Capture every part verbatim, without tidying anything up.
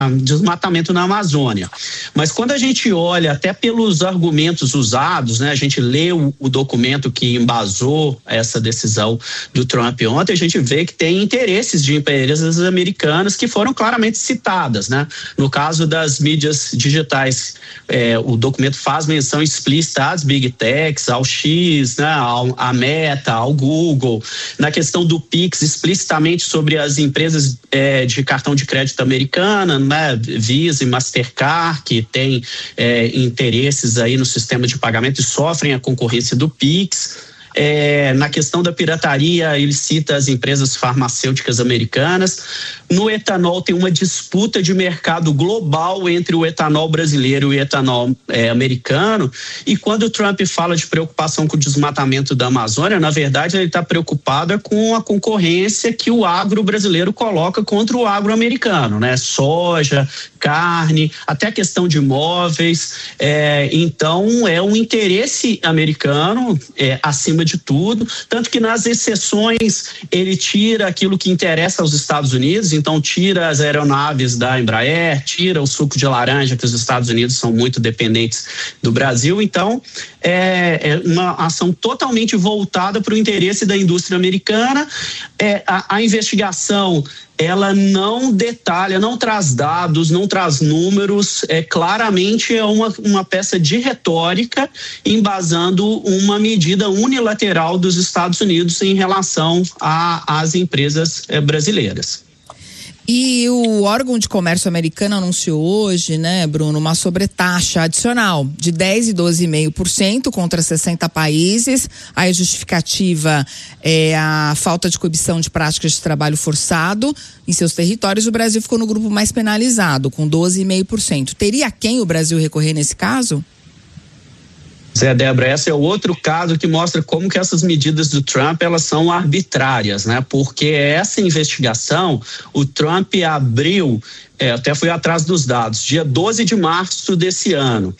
desmatamento na Amazônia. Mas quando a gente olha até pelos argumentos usados, né, a gente lê o, o documento que embasou essa decisão do Trump ontem, a gente vê que tem interesses de empresas americanas que foram claramente citadas, né? No caso das mídias digitais, é, o documento faz menção explícita às Big Techs, ao X, né, ao, à Meta, ao Google. Na questão do Pix, explicitamente sobre as empresas é, de cartão de crédito americana, né, Visa e Mastercard, que têm é, interesses aí no sistema de pagamento e sofrem a concorrência do Pix. É, na questão da pirataria, ele cita as empresas farmacêuticas americanas. No etanol, tem uma disputa de mercado global entre o etanol brasileiro e o etanol é, americano. E quando o Trump fala de preocupação com o desmatamento da Amazônia, na verdade, ele está preocupado com a concorrência que o agro brasileiro coloca contra o agro americano, né? Soja, carne, até a questão de imóveis. É, então, é um interesse americano é, acima de tudo, tanto que nas exceções ele tira aquilo que interessa aos Estados Unidos, então tira as aeronaves da Embraer, tira o suco de laranja, que os Estados Unidos são muito dependentes do Brasil. Então é, é uma ação totalmente voltada para o interesse da indústria americana. É, a, a investigação, ela não detalha, não traz dados, não traz números, é, claramente é uma, uma peça de retórica embasando uma medida unilateral dos Estados Unidos em relação às empresas é, brasileiras. E o órgão de comércio americano anunciou hoje, né, Bruno, uma sobretaxa adicional de dez e doze vírgula cinco por cento contra sessenta países. A justificativa é a falta de coibição de práticas de trabalho forçado em seus territórios. O Brasil ficou no grupo mais penalizado, com doze vírgula cinco por cento. Teria a quem o Brasil recorrer nesse caso? Zé Débora, esse é o outro caso que mostra como que essas medidas do Trump, elas são arbitrárias, né? Porque essa investigação, o Trump abriu, é, até fui atrás dos dados, dia doze de março desse ano.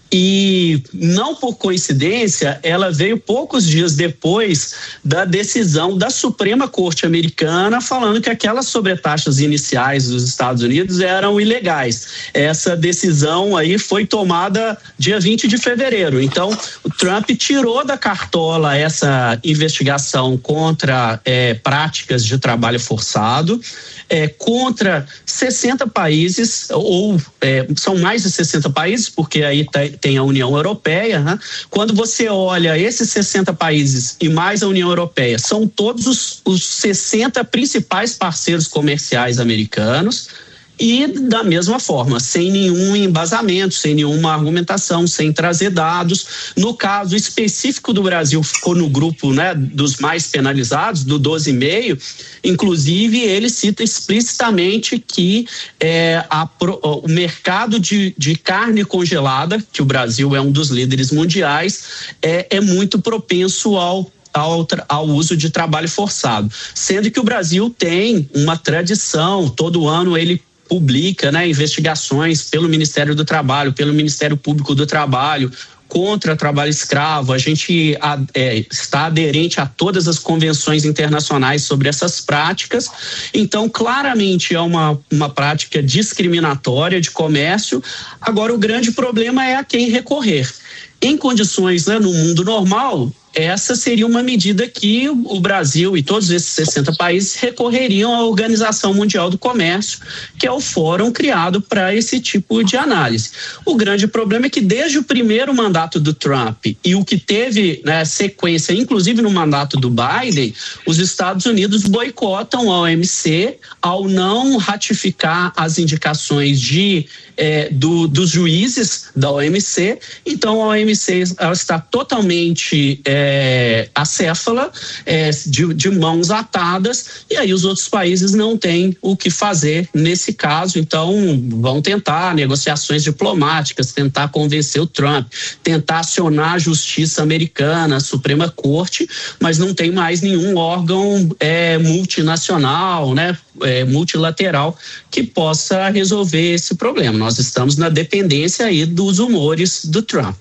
E não por coincidência, ela veio poucos dias depois da decisão da Suprema Corte Americana falando que aquelas sobretaxas iniciais dos Estados Unidos eram ilegais. Essa decisão aí foi tomada dia vinte de fevereiro. Então, o Trump tirou da cartola essa investigação contra é, práticas de trabalho forçado, é, contra sessenta países, ou é, são mais de sessenta países, porque aí tá, tem a União Europeia, né? Quando você olha esses sessenta países e mais a União Europeia, são todos os, os sessenta principais parceiros comerciais americanos. E da mesma forma, sem nenhum embasamento, sem nenhuma argumentação, sem trazer dados. No caso específico do Brasil, ficou no grupo, né, dos mais penalizados, do doze vírgula cinco. Inclusive, ele cita explicitamente que é, a, o mercado de, de carne congelada, que o Brasil é um dos líderes mundiais, é, é muito propenso ao Ao, ao uso de trabalho forçado. Sendo que o Brasil tem uma tradição, todo ano ele publica, né, investigações pelo Ministério do Trabalho, pelo Ministério Público do Trabalho, contra trabalho escravo. A gente é, está aderente a todas as convenções internacionais sobre essas práticas. Então, claramente é uma, uma prática discriminatória de comércio. Agora, o grande problema é a quem recorrer. Em condições, né, no mundo normal, essa seria uma medida que o Brasil e todos esses sessenta países recorreriam à Organização Mundial do Comércio, que é o fórum criado para esse tipo de análise. O grande problema é que desde o primeiro mandato do Trump e o que teve, né, sequência, inclusive no mandato do Biden, os Estados Unidos boicotam a O M C ao não ratificar as indicações de, eh, do, dos juízes da O M C. Então a O M C ela está totalmente eh, É, acéfala, é, de, de mãos atadas, e aí os outros países não têm o que fazer nesse caso. Então vão tentar negociações diplomáticas, tentar convencer o Trump, tentar acionar a justiça americana, a Suprema Corte, mas não tem mais nenhum órgão é, multinacional, né, é, multilateral que possa resolver esse problema. Nós estamos na dependência aí dos humores do Trump.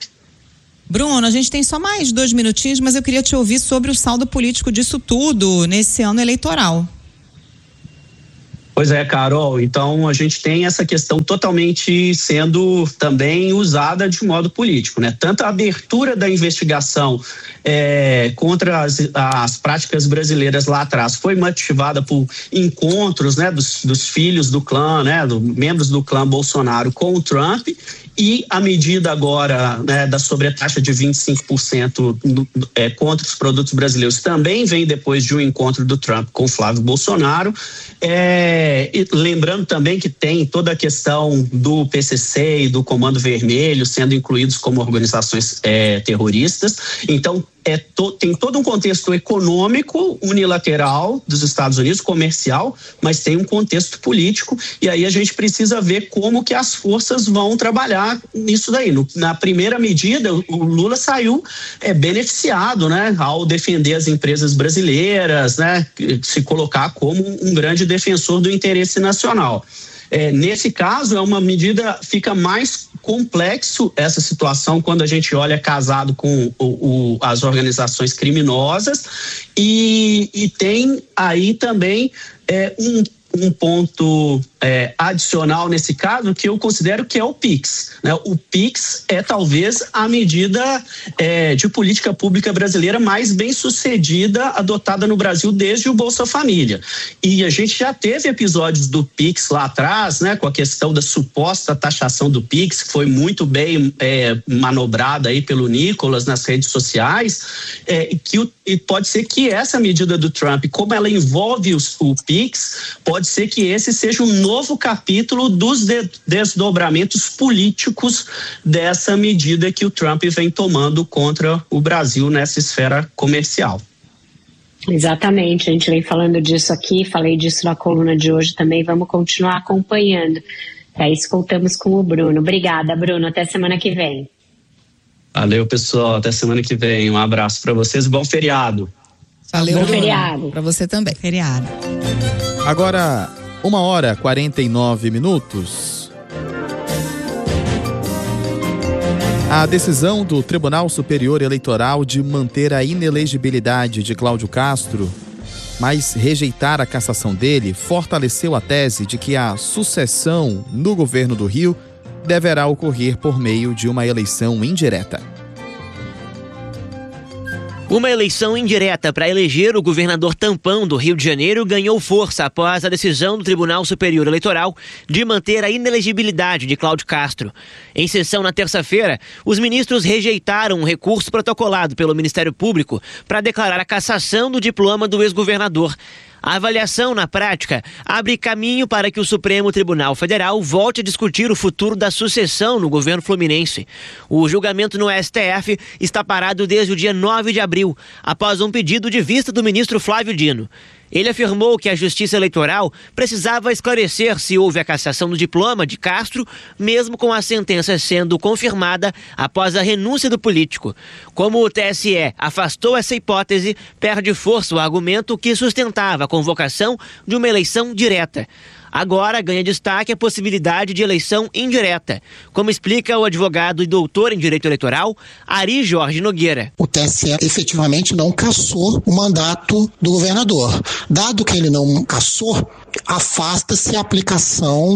Bruno, a gente tem só mais dois minutinhos, mas eu queria te ouvir sobre o saldo político disso tudo nesse ano eleitoral. Pois é, Carol, então a gente tem essa questão totalmente sendo também usada de modo político, né? Tanto a abertura da investigação é, contra as, as práticas brasileiras lá atrás foi motivada por encontros, né, dos, dos filhos do clã, né, do, membros do clã Bolsonaro com o Trump, e a medida agora, né, da sobretaxa de vinte e cinco por cento no, é, contra os produtos brasileiros também vem depois de um encontro do Trump com Flávio Bolsonaro. É, e lembrando também que tem toda a questão do P C C e do Comando Vermelho sendo incluídos como organizações é, terroristas. Então, É to, tem todo um contexto econômico unilateral dos Estados Unidos, comercial, mas tem um contexto político, e aí a gente precisa ver como que as forças vão trabalhar nisso daí. No, na primeira medida, o Lula saiu é, beneficiado, né, ao defender as empresas brasileiras, né, se colocar como um grande defensor do interesse nacional. É, nesse caso, é uma medida, fica mais complexo essa situação quando a gente olha casado com o, o, as organizações criminosas, e, e tem aí também é, um, um ponto é, adicional nesse caso que eu considero que é o PIX, né? O PIX é talvez a medida é, de política pública brasileira mais bem sucedida adotada no Brasil desde o Bolsa Família, e a gente já teve episódios do PIX lá atrás, né, com a questão da suposta taxação do PIX, que foi muito bem é, manobrada aí pelo Nicolas nas redes sociais, é, que o, e pode ser que essa medida do Trump, como ela envolve os, o PIX, pode ser que esse seja um novo capítulo dos de, desdobramentos políticos dessa medida que o Trump vem tomando contra o Brasil nessa esfera comercial. Exatamente, a gente vem falando disso aqui, falei disso na coluna de hoje também, vamos continuar acompanhando. É isso, voltamos com o Bruno. Obrigada, Bruno, até semana que vem. Valeu, pessoal, até semana que vem, um abraço para vocês, bom feriado. Valeu, bom Bruno. Feriado. Para você também. Feriado. Agora, uma hora e quarenta e nove minutos. A decisão do Tribunal Superior Eleitoral de manter a inelegibilidade de Cláudio Castro, mas rejeitar a cassação dele, fortaleceu a tese de que a sucessão no governo do Rio deverá ocorrer por meio de uma eleição indireta. Uma eleição indireta para eleger o governador tampão do Rio de Janeiro ganhou força após a decisão do Tribunal Superior Eleitoral de manter a inelegibilidade de Cláudio Castro. Em sessão na terça-feira, os ministros rejeitaram um recurso protocolado pelo Ministério Público para declarar a cassação do diploma do ex-governador. A avaliação, na prática, abre caminho para que o Supremo Tribunal Federal volte a discutir o futuro da sucessão no governo fluminense. O julgamento no S T F está parado desde o dia nove de abril, após um pedido de vista do ministro Flávio Dino. Ele afirmou que a Justiça Eleitoral precisava esclarecer se houve a cassação do diploma de Castro, mesmo com a sentença sendo confirmada após a renúncia do político. Como o T S E afastou essa hipótese, perde força o argumento que sustentava a convocação de uma eleição direta. Agora ganha destaque a possibilidade de eleição indireta, como explica o advogado e doutor em Direito Eleitoral, Ari Jorge Nogueira. O T S E efetivamente não cassou o mandato do governador. Dado que ele não cassou, afasta-se a aplicação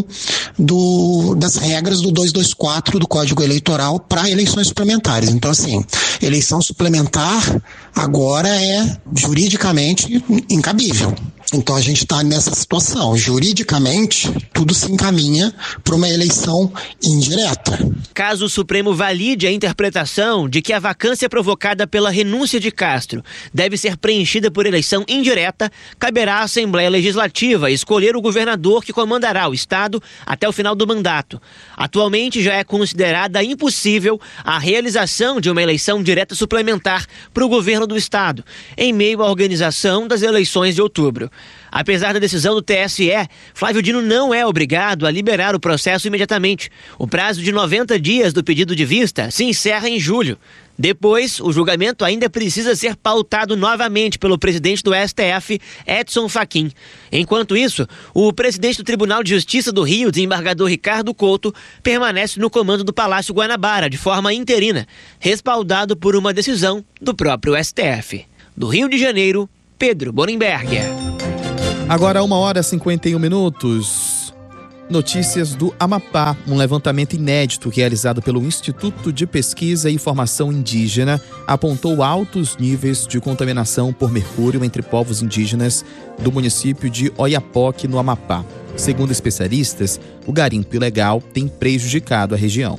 do, das regras do duzentos e vinte e quatro do Código Eleitoral para eleições suplementares. Então, assim, eleição suplementar agora é juridicamente incabível. Então a gente está nessa situação. Juridicamente, tudo se encaminha para uma eleição indireta. Caso o Supremo valide a interpretação de que a vacância provocada pela renúncia de Castro deve ser preenchida por eleição indireta, caberá à Assembleia Legislativa escolher o governador que comandará o Estado até o final do mandato. Atualmente já é considerada impossível a realização de uma eleição direta suplementar para o governo do Estado, em meio à organização das eleições de outubro. Apesar da decisão do T S E, Flávio Dino não é obrigado a liberar o processo imediatamente. O prazo de noventa dias do pedido de vista se encerra em julho. Depois, o julgamento ainda precisa ser pautado novamente pelo presidente do S T F, Edson Fachin. Enquanto isso, o presidente do Tribunal de Justiça do Rio, desembargador Ricardo Couto, permanece no comando do Palácio Guanabara de forma interina, respaldado por uma decisão do próprio S T F. Do Rio de Janeiro, Pedro Borenberger. Agora, uma hora e cinquenta e um minutos. Notícias do Amapá. Um levantamento inédito realizado pelo Instituto de Pesquisa e Formação Indígena apontou altos níveis de contaminação por mercúrio entre povos indígenas do município de Oiapoque, no Amapá. Segundo especialistas, o garimpo ilegal tem prejudicado a região.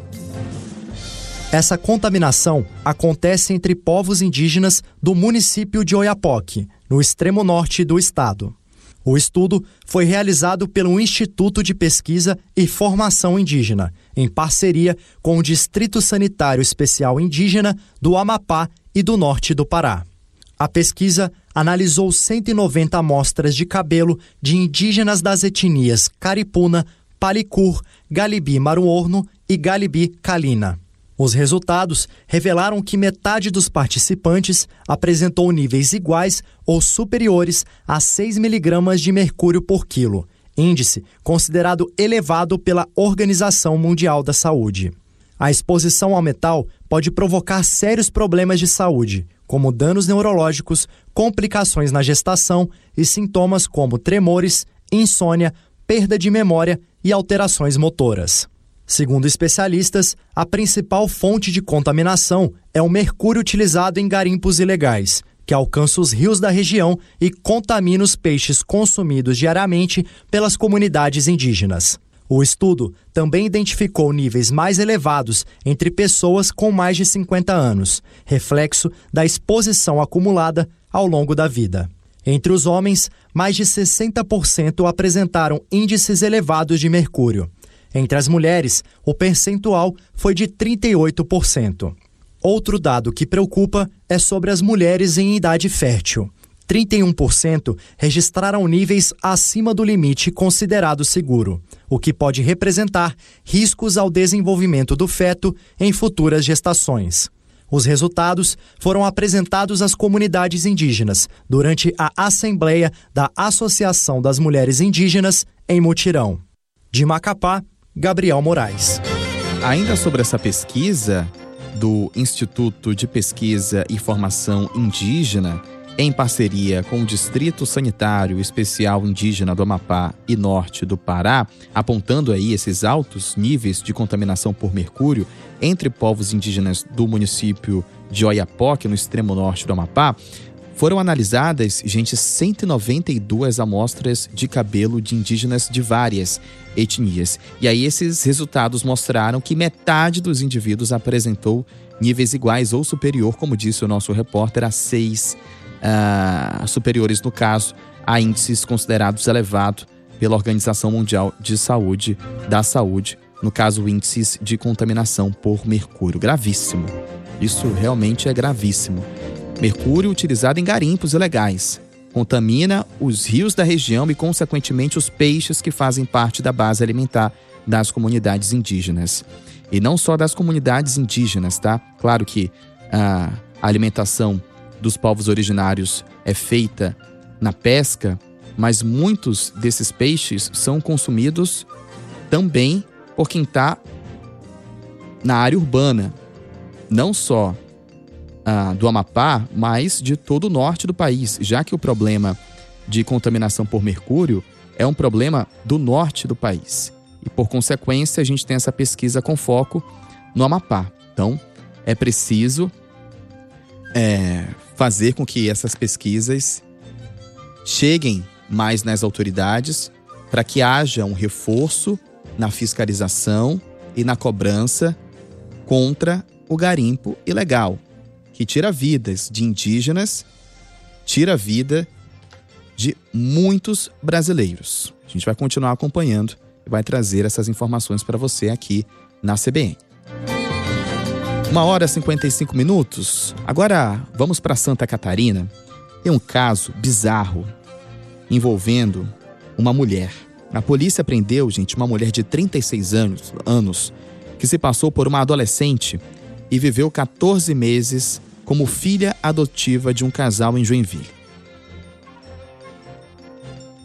Essa contaminação acontece entre povos indígenas do município de Oiapoque, no extremo norte do estado. O estudo foi realizado pelo Instituto de Pesquisa e Formação Indígena, em parceria com o Distrito Sanitário Especial Indígena do Amapá e do norte do Pará. A pesquisa analisou cento e noventa amostras de cabelo de indígenas das etnias Caripuna, Palicur, Galibi-Maruorno e Galibi-Calina. Os resultados revelaram que metade dos participantes apresentou níveis iguais ou superiores a seis miligramas de mercúrio por quilo, índice considerado elevado pela Organização Mundial da Saúde. A exposição ao metal pode provocar sérios problemas de saúde, como danos neurológicos, complicações na gestação e sintomas como tremores, insônia, perda de memória e alterações motoras. Segundo especialistas, a principal fonte de contaminação é o mercúrio utilizado em garimpos ilegais, que alcança os rios da região e contamina os peixes consumidos diariamente pelas comunidades indígenas. O estudo também identificou níveis mais elevados entre pessoas com mais de cinquenta anos, reflexo da exposição acumulada ao longo da vida. Entre os homens, mais de sessenta por cento apresentaram índices elevados de mercúrio. Entre as mulheres, o percentual foi de trinta e oito por cento. Outro dado que preocupa é sobre as mulheres em idade fértil. trinta e um por cento registraram níveis acima do limite considerado seguro, o que pode representar riscos ao desenvolvimento do feto em futuras gestações. Os resultados foram apresentados às comunidades indígenas durante a Assembleia da Associação das Mulheres Indígenas em Mutirão. De Macapá, Gabriel Moraes. Ainda sobre essa pesquisa do Instituto de Pesquisa e Formação Indígena, em parceria com o Distrito Sanitário Especial Indígena do Amapá e Norte do Pará, apontando aí esses altos níveis de contaminação por mercúrio entre povos indígenas do município de Oiapoque, no extremo norte do Amapá, foram analisadas, gente, cento e noventa e duas amostras de cabelo de indígenas de várias etnias. E aí esses resultados mostraram que metade dos indivíduos apresentou níveis iguais ou superior, como disse o nosso repórter, a seis uh, superiores, no caso, a índices considerados elevados pela Organização Mundial de Saúde, da Saúde, no caso, índices de contaminação por mercúrio. Gravíssimo. Isso realmente é gravíssimo. Mercúrio utilizado em garimpos ilegais. Contamina os rios da região e, consequentemente, os peixes que fazem parte da base alimentar das comunidades indígenas. E não só das comunidades indígenas, tá? Claro que a alimentação dos povos originários é feita na pesca, mas muitos desses peixes são consumidos também por quem está na área urbana. Não só Ah, do Amapá, mas de todo o norte do país, já que o problema de contaminação por mercúrio é um problema do norte do país. E, por consequência, a gente tem essa pesquisa com foco no Amapá. Então, é preciso é, fazer com que essas pesquisas cheguem mais nas autoridades para que haja um reforço na fiscalização e na cobrança contra o garimpo ilegal, que tira vidas de indígenas, tira a vida de muitos brasileiros. A gente vai continuar acompanhando e vai trazer essas informações para você aqui na C B N. Uma hora e cinquenta e cinco minutos. Agora vamos para Santa Catarina. Tem um caso bizarro envolvendo uma mulher. A polícia prendeu, gente, uma mulher de trinta e seis anos, anos que se passou por uma adolescente e viveu catorze meses como filha adotiva de um casal em Joinville.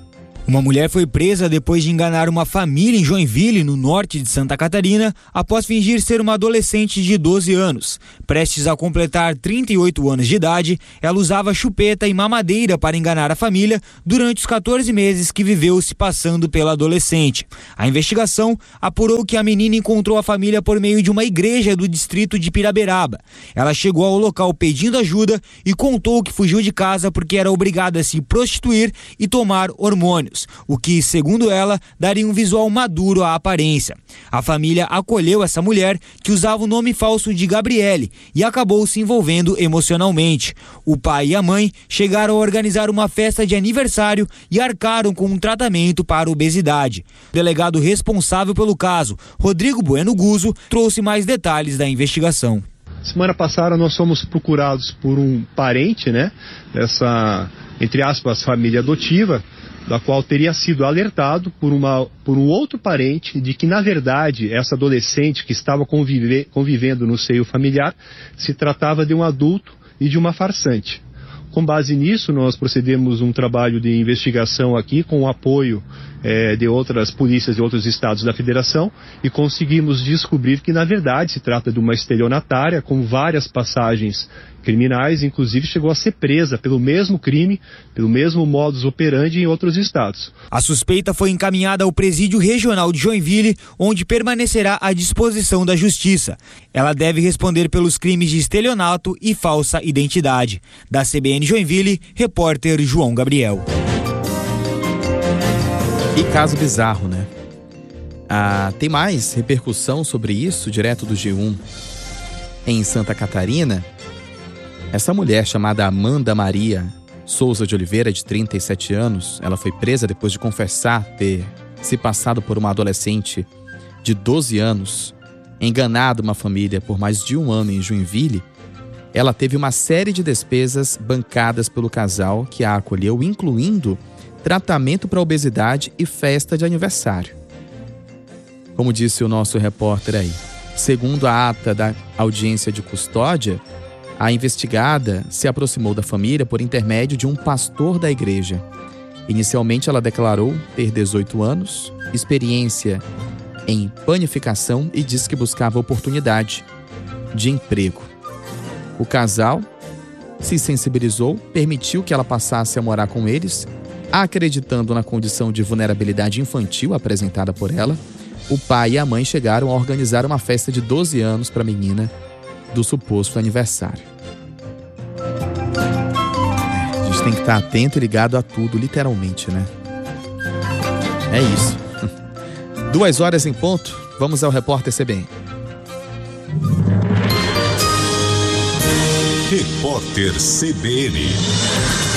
Uma mulher foi presa depois de enganar uma família em Joinville, no norte de Santa Catarina, após fingir ser uma adolescente de doze anos. Prestes a completar trinta e oito anos de idade, ela usava chupeta e mamadeira para enganar a família durante os quatorze meses que viveu se passando pela adolescente. A investigação apurou que a menina encontrou a família por meio de uma igreja do distrito de Piraberaba. Ela chegou ao local pedindo ajuda e contou que fugiu de casa porque era obrigada a se prostituir e tomar hormônios, o que, segundo ela, daria um visual maduro à aparência. A família acolheu essa mulher, que usava o nome falso de Gabriele, e acabou se envolvendo emocionalmente. O pai e a mãe chegaram a organizar uma festa de aniversário e arcaram com um tratamento para obesidade. O delegado responsável pelo caso, Rodrigo Bueno Guzzo, trouxe mais detalhes da investigação. Semana passada nós fomos procurados por um parente, né, dessa, entre aspas, família adotiva, da qual teria sido alertado por, uma, por um outro parente de que, na verdade, essa adolescente que estava convive, convivendo no seio familiar se tratava de um adulto e de uma farsante. Com base nisso, nós procedemos um trabalho de investigação aqui com o apoio é, de outras polícias de outros estados da federação e conseguimos descobrir que, na verdade, se trata de uma estelionatária com várias passagens criminais, inclusive chegou a ser presa pelo mesmo crime, pelo mesmo modus operandi em outros estados. A suspeita foi encaminhada ao Presídio Regional de Joinville, onde permanecerá à disposição da Justiça. Ela deve responder pelos crimes de estelionato e falsa identidade. Da C B N Joinville, repórter João Gabriel. Que caso bizarro, né? Ah, tem mais repercussão sobre isso, direto do G um. Em Santa Catarina, essa mulher chamada Amanda Maria Souza de Oliveira, de trinta e sete anos, ela foi presa depois de confessar ter se passado por uma adolescente de doze anos, enganado uma família por mais de um ano em Joinville. Ela teve uma série de despesas bancadas pelo casal que a acolheu, incluindo tratamento para obesidade e festa de aniversário. Como disse o nosso repórter aí, segundo a ata da audiência de custódia, a investigada se aproximou da família por intermédio de um pastor da igreja. Inicialmente, ela declarou ter dezoito anos, experiência em panificação e disse que buscava oportunidade de emprego. O casal se sensibilizou, permitiu que ela passasse a morar com eles, acreditando na condição de vulnerabilidade infantil apresentada por ela. O pai e a mãe chegaram a organizar uma festa de doze anos para a menina do suposto aniversário. A gente tem que estar atento e ligado a tudo, literalmente, né? É isso. Duas horas em ponto, vamos ao repórter C B N. Repórter C B N.